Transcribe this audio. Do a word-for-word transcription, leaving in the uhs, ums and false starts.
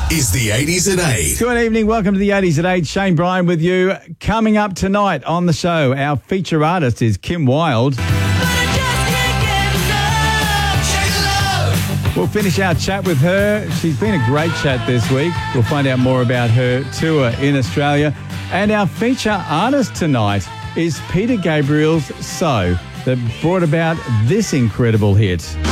is the eighties at eight. Good evening. Welcome to the eighties at eight. Shane Bryan with you. Coming up tonight on the show, our feature artist is Kim Wilde. We'll finish our chat with her. She's been a great chat this week. We'll find out more about her tour in Australia. And our feature artist tonight is Peter Gabriel's So, that brought about this incredible hit.